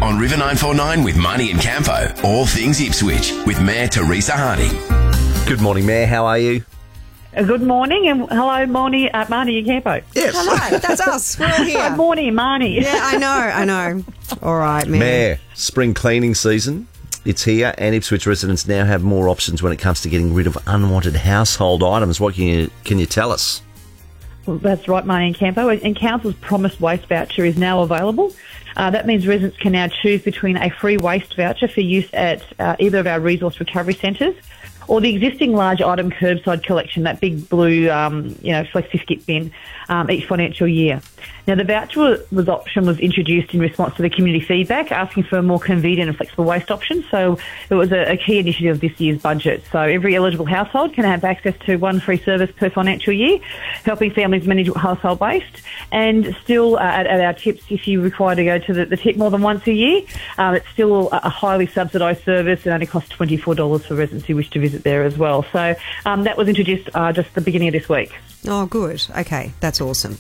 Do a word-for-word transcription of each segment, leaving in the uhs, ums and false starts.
On River nine four nine with Marnie and Campo. All things Ipswich with Mayor Teresa Harding. Good morning, Mayor. How are you? Uh, Good morning, and hello, Marnie, uh, Marnie and Campo. Yes. Hello, that's us. We're all here. Good morning, Marnie. Yeah, I know, I know. All right, man. Mayor, spring cleaning season. It's here, and Ipswich residents now have more options when it comes to getting rid of unwanted household items. What can you can you tell us? Well, that's right, Marnie and Campo. And Council's promised waste voucher is now available. Uh, that means residents can now choose between a free waste voucher for use at uh, either of our resource recovery centres or the existing large item curbside collection, that big blue, um, you know, flexi-skip bin um, each financial year. Now, the voucher was option was introduced in response to the community feedback, asking for a more convenient and flexible waste option. So it was a, a key initiative of this year's budget. So every eligible household can have access to one free service per financial year, helping families manage household waste. And still, uh, at, at our tips, if you require to go to the, the tip more than once a year, um, it's still a, a highly subsidised service and only costs twenty-four dollars for residents who wish to visit there as well. So um, that was introduced uh, just the beginning of this week. Oh, good. Okay, that's awesome.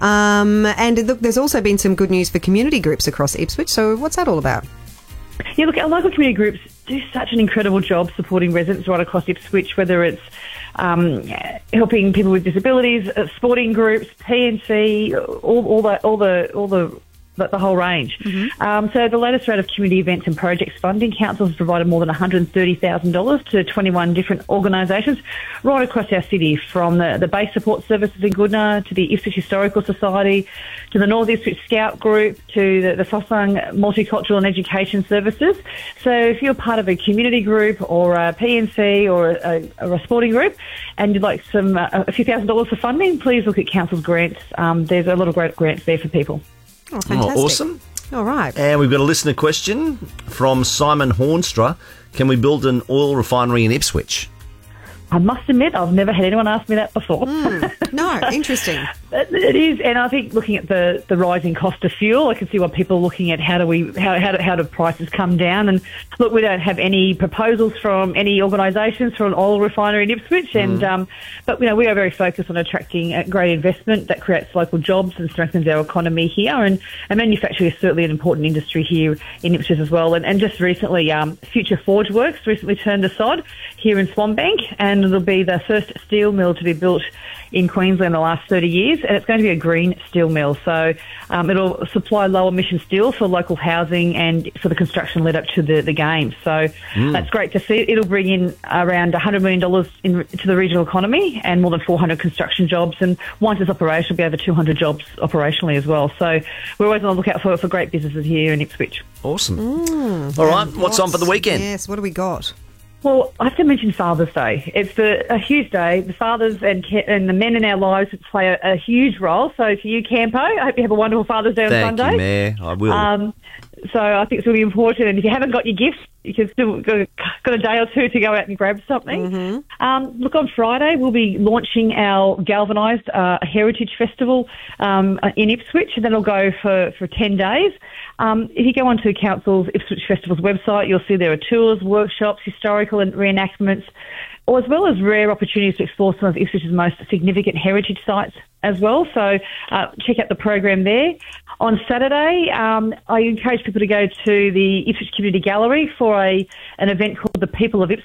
Um, and look, there's also been some good news for community groups across Ipswich. So what's that all about? Yeah, look, our local community groups do such an incredible job supporting residents right across Ipswich, whether it's um, helping people with disabilities, uh, sporting groups, P and C, all, all the all the all the the, the whole range. Mm-hmm. Um, so the latest round of community events and projects funding, Council has provided more than one hundred thirty thousand dollars to twenty-one different organisations right across our city, from the, the base support services in Goodna to the Ipswich Historical Society to the North Ipswich Scout Group to the, the Fossung Multicultural and Education Services. So if you're part of a community group or a P and C or a, a, a sporting group and you'd like some uh, a few thousand dollars for funding, please look at Council's grants. Um, there's a lot of great grants there for people. Oh, fantastic. Oh, awesome. All right. And we've got a listener question from Simon Hornstra. Can we build an oil refinery in Ipswich? I must admit, I've never had anyone ask me that before. Mm, no, interesting. It is, and I think looking at the, the rising cost of fuel, I can see why people are looking at how do we how how do, how do prices come down. And look, we don't have any proposals from any organisations for an oil refinery in Ipswich, and mm. um, but you know we are very focused on attracting a great investment that creates local jobs and strengthens our economy here. And, and manufacturing is certainly an important industry here in Ipswich as well. And, and just recently, um, Future Forge Works recently turned a sod here in Swanbank, and it'll be the first steel mill to be built in Queensland in the last thirty years, and it's going to be a green steel mill. So um, it'll supply low emission steel for local housing and for the construction led up to the, the games. So mm. that's great to see. It'll bring in around one hundred million dollars in, to the regional economy and more than four hundred construction jobs. And once it's operational, it'll be over two hundred jobs operationally as well. So we're always on the lookout for, for great businesses here in Ipswich. Awesome. Mm, All right, what's on for the weekend? Yes, what do we got? Well, I have to mention Father's Day. It's the, a huge day. The fathers and and the men in our lives play a, a huge role. So for you, Campo, I hope you have a wonderful Father's Day on Thank Sunday. you, Mayor. I will. Um, so I think it's really important. And if you haven't got your gifts, you can still got, got a day or two to go out and grab something. Mm-hmm. Um, look, on Friday we'll be launching our Galvanised uh, Heritage Festival um, in Ipswich, and that'll go for, for ten days. Um, if you go onto Council's Ipswich Festival's website, you'll see there are tours, workshops, historical and reenactments, or as well as rare opportunities to explore some of Ipswich's most significant heritage sites as well. So uh, check out the program there. On Saturday, um, I encourage people to go to the Ipswich Community Gallery for a an event called The People of Ipswich.